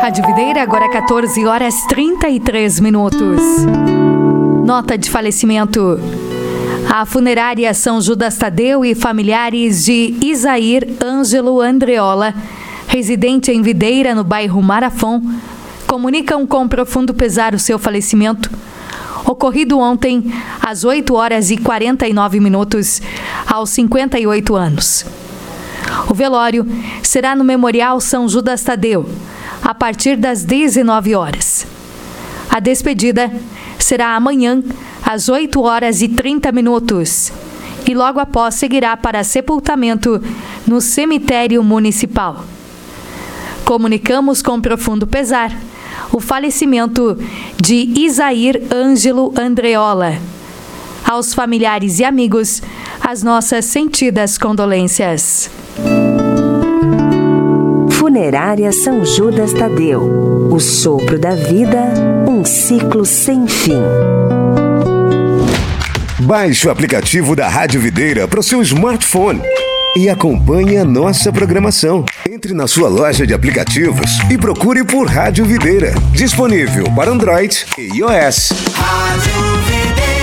Rádio Videira, agora 14 horas 33 minutos. Nota de falecimento. A funerária São Judas Tadeu e familiares de Isair Ângelo Andreola, residente em Videira, no bairro Marafon, comunicam com profundo pesar o seu falecimento, ocorrido ontem às 8 horas e 49 minutos, aos 58 anos. O velório será no Memorial São Judas Tadeu, a partir das 19 horas. A despedida será amanhã, às 8 horas e 30 minutos, e logo após seguirá para sepultamento no cemitério municipal. Comunicamos com profundo pesar o falecimento de Isair Ângelo Andreola. Aos familiares e amigos, as nossas sentidas condolências. Funerária São Judas Tadeu. O sopro da vida, um ciclo sem fim. Baixe o aplicativo da Rádio Videira para o seu smartphone e acompanhe a nossa programação. Entre na sua loja de aplicativos e procure por Rádio Videira. Disponível para Android e iOS. Rádio Videira.